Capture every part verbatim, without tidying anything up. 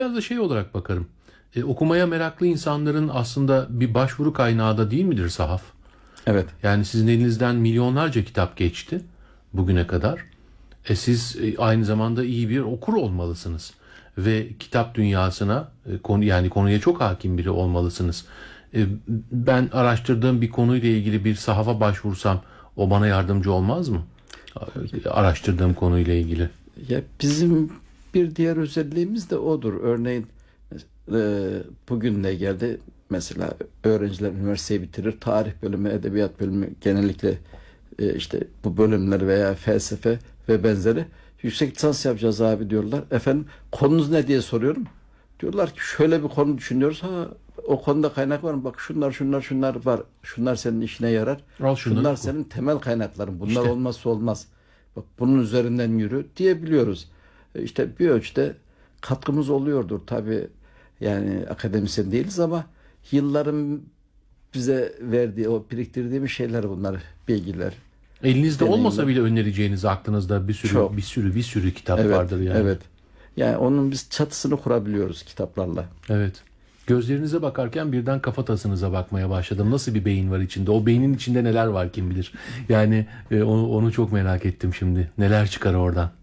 Biraz da şey olarak bakarım. E, okumaya meraklı insanların aslında bir başvuru kaynağı da değil midir sahaf? Evet. Yani sizin elinizden milyonlarca kitap geçti bugüne kadar. E siz e, aynı zamanda iyi bir okur olmalısınız ve kitap dünyasına e, konu yani konuya çok hakim biri olmalısınız. E, ben araştırdığım bir konuyla ilgili bir sahafa başvursam o bana yardımcı olmaz mı? E, Araştırdığım konuyla ilgili. Ya bizim bir diğer özelliğimiz de odur. Örneğin e, bugün ne geldi? Mesela öğrenciler üniversiteyi bitirir. Tarih bölümü, edebiyat bölümü genellikle e, işte bu bölümler veya felsefe ve benzeri yüksek lisans yapacağız abi diyorlar. Efendim konunuz ne diye soruyorum. Diyorlar ki şöyle bir konu düşünüyoruz. Ha, o konuda kaynak var mı? Bak şunlar şunlar şunlar var. Şunlar senin işine yarar. Al şunları Şunlar oku. senin temel kaynakların. Bunlar İşte. olmazsa olmaz. Bak bunun üzerinden yürü diyebiliyoruz. E, İşte bir ölçüde katkımız oluyordur. Tabii yani akademisyen değiliz ama yılların bize verdiği, o biriktirdiğimiz şeyler bunlar, bilgiler, Elinizde olmasa deneyimler. bile önereceğiniz aklınızda bir sürü Çok. bir sürü bir sürü kitap Evet, vardır yani. evet. Yani onun biz çatısını kurabiliyoruz kitaplarla. Evet. Gözlerinize bakarken birden kafatasınıza bakmaya başladım. Nasıl bir beyin var içinde? O beynin içinde neler var kim bilir. Yani e, onu, onu çok merak ettim şimdi. Neler çıkar oradan?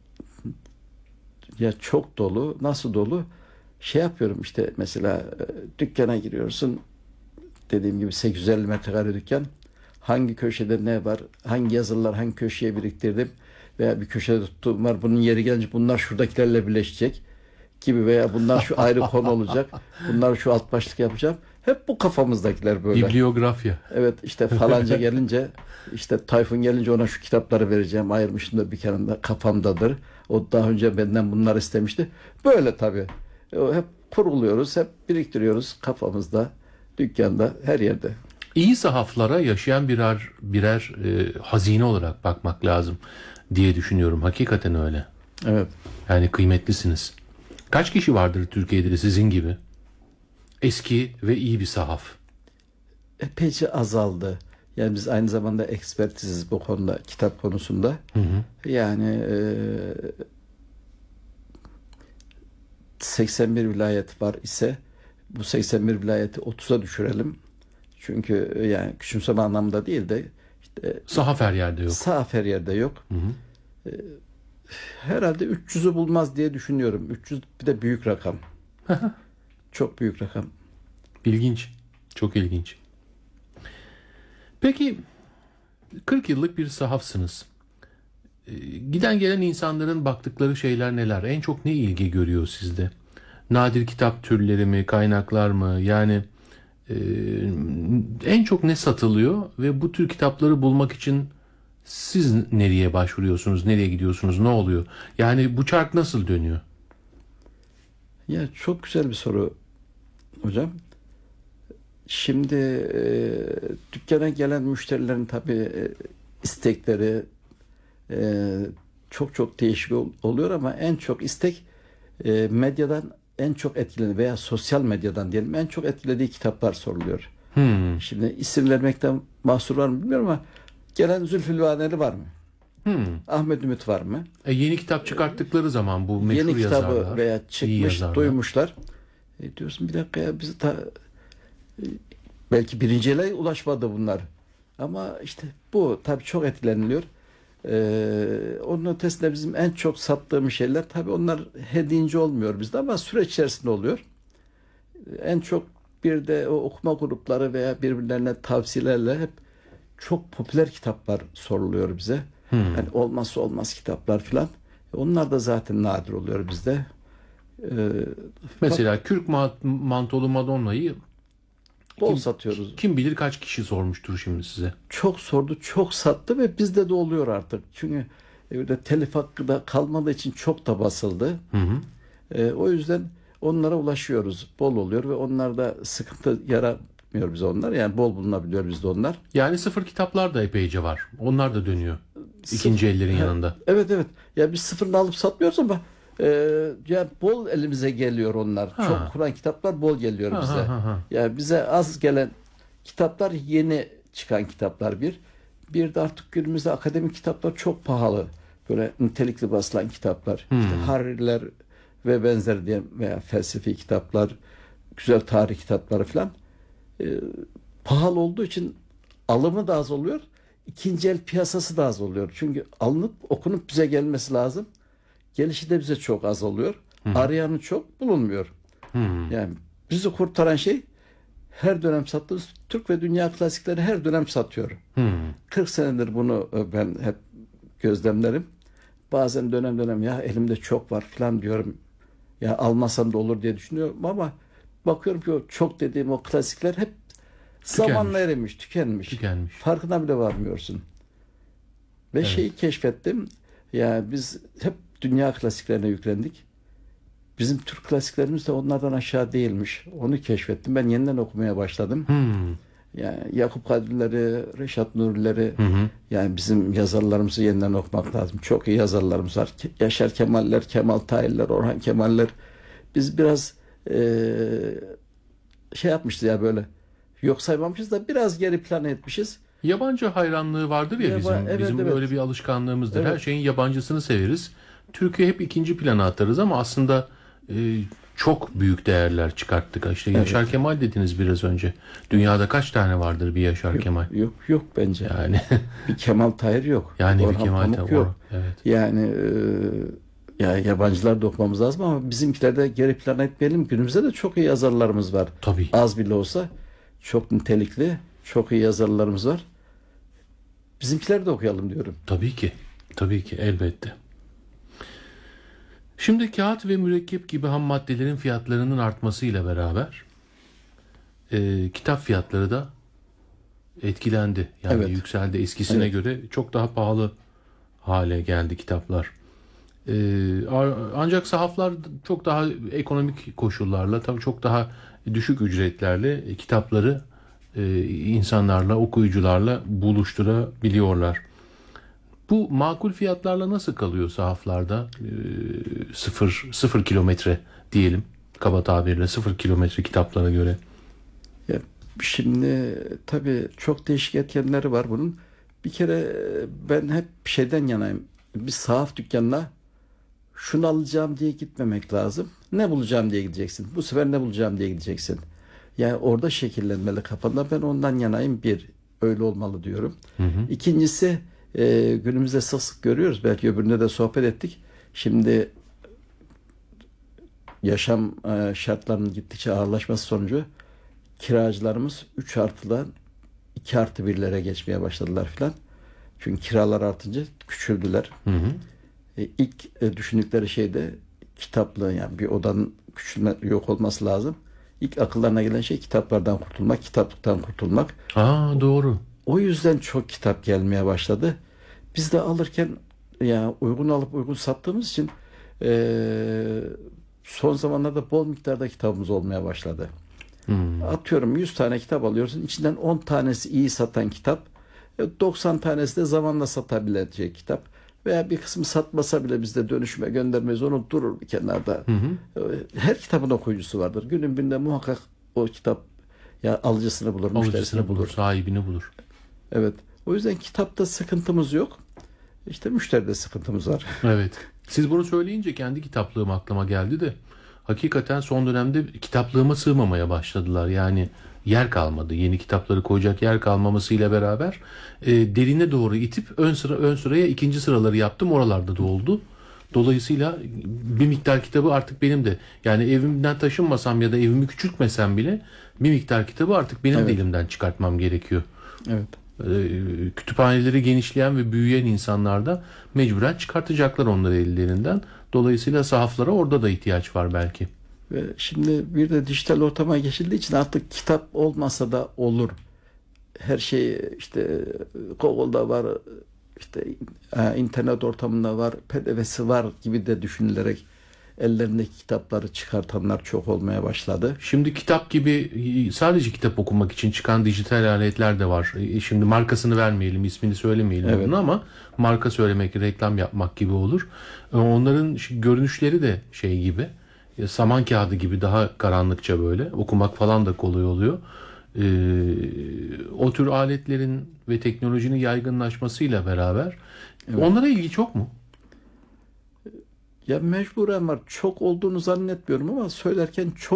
Ya çok dolu, nasıl dolu? Şey yapıyorum işte mesela e, dükkana giriyorsun. Dediğim gibi sekiz yüz elli metrekare dükkan. Hangi köşede ne var? Hangi yazılar hangi köşeye biriktirdim? Veya bir köşede tuttuğum var. Bunun yeri gelince bunlar şuradakilerle birleşecek gibi veya bunlar şu ayrı konu olacak. Bunlar şu alt başlık yapacağım. Hep bu kafamızdakiler böyle. Bibliografya. Evet işte falanca gelince işte Tayfun gelince ona şu kitapları vereceğim. Ayırmışım da bir kenarında kafamdadır. O daha önce benden bunları istemişti. Böyle tabii. O hep kurguluyoruz, hep biriktiriyoruz kafamızda, dükkanda, her yerde. İyi sahaflara yaşayan birer birer e, hazine olarak bakmak lazım diye düşünüyorum. Hakikaten öyle. Evet. Yani kıymetlisiniz. Kaç kişi vardır Türkiye'de de sizin gibi? Eski ve iyi bir sahaf. Epeyce azaldı. Yani biz aynı zamanda ekspertiziz bu konuda, kitap konusunda. Hı hı. Yani e, seksen bir vilayet var ise bu seksen bir vilayeti otuza düşürelim. Çünkü e, yani küçümseme anlamda değil de işte Sahaf her yerde yok. sahaf her yerde yok. Hı hı. Herhalde üç yüzü bulmaz diye düşünüyorum. üç yüz bir de büyük rakam. Çok büyük rakam. İlginç. Çok ilginç. Peki kırk yıllık bir sahafsınız. Ee, Giden gelen insanların baktıkları şeyler neler? En çok ne ilgi görüyor sizde? Nadir kitap türleri mi, kaynaklar mı? Yani e, en çok ne satılıyor ve bu tür kitapları bulmak için siz nereye başvuruyorsunuz, nereye gidiyorsunuz, ne oluyor? Yani bu çark nasıl dönüyor? Ya çok güzel bir soru hocam. Şimdi e, dükkana gelen müşterilerin tabii e, istekleri e, çok çok değişik ol- oluyor ama en çok istek e, medyadan en çok etkilenen veya sosyal medyadan diyelim en çok etkilediği kitaplar soruluyor. Hmm. Şimdi isim vermekten mahsur var mı bilmiyorum ama gelen Zülfü Livaneli var mı? Hmm. Ahmet Ümit var mı? E, yeni kitap çıkarttıkları zaman bu meşhur Yeni kitabı yazarlar, veya iyi çıkmış, yazarlar. duymuşlar. E diyorsun bir dakika ya biz ta, e, belki birinci ele ulaşmadı bunlar. Ama işte bu tabii çok etkileniliyor. Ee, onun ötesinde bizim en çok sattığımız şeyler tabii onlar hediyince olmuyor bizde ama süreç içerisinde oluyor. En çok bir de o okuma grupları veya birbirlerine tavsiyelerle hep çok popüler kitaplar soruluyor bize. Hmm. Yani olmazsa olmaz kitaplar filan. Onlar da zaten nadir oluyor bizde. Ee, Mesela Kürk Ma- Mantolu Madonna'yı bol kim, satıyoruz. kim bilir kaç kişi sormuştur şimdi size. Çok sordu, çok sattı ve bizde de oluyor artık. Çünkü evde telif hakkı da kalmadığı için çok da basıldı. Hı hı. Ee, o yüzden onlara ulaşıyoruz. Bol oluyor ve onlar da sıkıntı yaratmıyor bize onlar. Yani bol bulunabiliyor bizde onlar. Yani sıfır kitaplar da epeyce var. Onlar da dönüyor. İkinci Sıfır- ellerin Ha, yanında. evet evet. Ya biz sıfırını alıp satmıyoruz ama e, ya bol elimize geliyor onlar. Ha. Çok Kur'an kitaplar bol geliyor Ha, bize. ha, ha, ha. Ya bize az gelen kitaplar yeni çıkan kitaplar bir. Bir de artık günümüzde akademik kitaplar çok pahalı. Böyle nitelikli basılan kitaplar. Hmm. İşte Harri'ler ve benzer diye veya felsefi kitaplar, güzel tarih kitapları falan e, pahalı olduğu için alımı da az oluyor. İkinci el piyasası da az oluyor. Çünkü alınıp okunup bize gelmesi lazım. Gelişi de bize çok az oluyor. Hı. Arayanı çok bulunmuyor. Hı. Yani bizi kurtaran şey her dönem sattığımız Türk ve dünya klasikleri her dönem satıyor. Hı. kırk senedir bunu ben hep gözlemlerim. Bazen dönem dönem ya elimde çok var falan diyorum. Ya almasam da olur diye düşünüyorum ama bakıyorum ki o çok dediğim o klasikler hep zamanla erimiş, tükenmiş. Tükenmiş. Farkına bile varmıyorsun. Ve Evet. şeyi keşfettim. Ya biz hep dünya klasiklerine yüklendik. Bizim Türk klasiklerimiz de onlardan aşağı değilmiş. Onu keşfettim. Ben yeniden okumaya başladım. Hı. Yani Yakup Kadrileri, Reşat Nurileri, Hı hı. yani bizim yazarlarımızı yeniden okumak lazım. Çok iyi yazarlarımız var. Yaşar Kemaller, Kemal Tahirler, Orhan Kemaller. Biz biraz eee, şey yapmışız ya böyle. Yok saymamışız da biraz geri plan etmişiz. Yabancı hayranlığı vardır ya Yaba- bizim. evet, bizim evet. öyle bir alışkanlığımızdır. Her Evet. şeyin yabancısını severiz. Türkiye hep ikinci plana atarız ama aslında e, çok büyük değerler çıkarttık. İşte Yaşar Evet. Kemal dediniz biraz önce. Dünyada kaç tane vardır bir Yaşar Yok, Kemal? yok, yok bence. Yani Bir Kemal Tahir yok. yani bir Orhan Kemal Pamuk Tahir. yok. Evet. Yani eee, ya yabancılar da okumamız lazım ama bizimkiler de geri plana etmeyelim. Günümüzde de çok iyi yazarlarımız var. Tabii. Az bile olsa çok nitelikli, çok iyi yazarlarımız var. Bizimkileri de okuyalım diyorum. Tabii ki. Tabii ki elbette. Şimdi kağıt ve mürekkep gibi ham maddelerin fiyatlarının artmasıyla beraber e, kitap fiyatları da etkilendi. Yani Evet. yükseldi. Eskisine Evet. göre çok daha pahalı hale geldi kitaplar. Ee, a- ancak sahaflar çok daha ekonomik koşullarla, tabii çok daha düşük ücretlerle kitapları e, insanlarla, okuyucularla buluşturabiliyorlar. Bu makul fiyatlarla nasıl kalıyor sahaflarda? Ee, sıfır, sıfır kilometre diyelim, kaba tabirle sıfır kilometre kitaplara göre. Ya şimdi tabii çok değişik etkenleri var bunun. Bir kere ben hep şeyden yanayım. Bir sahaf dükkanına şunu alacağım diye gitmemek lazım. Ne bulacağım diye gideceksin. Bu sefer ne bulacağım diye gideceksin. Yani orada şekillenmeli kafanda. Ben ondan yanayım, bir. Öyle olmalı diyorum. Hı hı. İkincisi e, günümüzde sık sık görüyoruz. Belki öbüründe de sohbet ettik. Şimdi yaşam e, şartlarının gittikçe ağırlaşması sonucu kiracılarımız üç artıdan iki artı birlere geçmeye başladılar filan. Çünkü kiralar artınca küçüldüler. Hı hı. E, ilk e, düşündükleri şey de kitaplığı, yani bir odanın küçülme, yok olması lazım. İlk akıllarına gelen şey kitaplardan kurtulmak, kitaplıktan kurtulmak. Aa, doğru. O yüzden çok kitap gelmeye başladı. Biz de alırken yani uygun alıp uygun sattığımız için e, son zamanlarda bol miktarda kitabımız olmaya başladı. Hmm. Atıyorum yüz tane kitap alıyorsun. İçinden on tanesi iyi satan kitap, e, doksan tanesi de zamanla satabilecek kitap. Veya bir kısmı satmasa bile biz de dönüşüme göndermeyiz. Onu durur bir kenarda. Hı hı. E, Her kitabın okuyucusu vardır. Günün birinde muhakkak o kitap ya alıcısını bulur, müşterisini Alıcısını bulur, bulur. sahibini bulur. Evet. O yüzden kitapta sıkıntımız yok. İşte müşteride sıkıntımız var. Evet. Siz bunu söyleyince kendi kitaplığım aklıma geldi de hakikaten son dönemde kitaplığıma sığmamaya başladılar. Yani yer kalmadı. Yeni kitapları koyacak yer kalmamasıyla beraber e, derine doğru itip ön sıra ön sıraya ikinci sıraları yaptım. Oralarda da oldu. Dolayısıyla bir miktar kitabı artık benim de, yani evimden taşınmasam ya da evimi küçültmesem bile bir miktar kitabı artık benim de Evet. elimden çıkartmam gerekiyor. Evet. Ee, kütüphaneleri genişleyen ve büyüyen insanlar da mecburen çıkartacaklar onları ellerinden. Dolayısıyla sahaflara orada da ihtiyaç var belki. Ve şimdi bir de dijital ortama geçildiği için artık kitap olmasa da olur. Her şey işte Google'da var, işte e, internet ortamında var, P D F'si var gibi de düşünülerek ellerindeki kitapları çıkartanlar çok olmaya başladı. Şimdi kitap gibi sadece kitap okumak için çıkan dijital aletler de var. E, Şimdi markasını vermeyelim, ismini söylemeyelim Evet. bunun ama marka söylemek, reklam yapmak gibi olur. E, Onların ş- görünüşleri de şey gibi, e, saman kağıdı gibi, daha karanlıkça böyle. Okumak falan da kolay oluyor. E, o tür aletlerin ve teknolojinin yaygınlaşmasıyla beraber Evet. onlara ilgi çok mu? Ya mecburen var. Çok olduğunu zannetmiyorum ama söylerken çok